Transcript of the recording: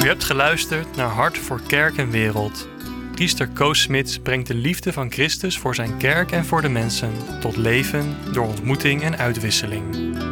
hebt geluisterd naar Hart voor Kerk en Wereld. Priester Koos Smits brengt de liefde van Christus voor zijn kerk en voor de mensen tot leven door ontmoeting en uitwisseling.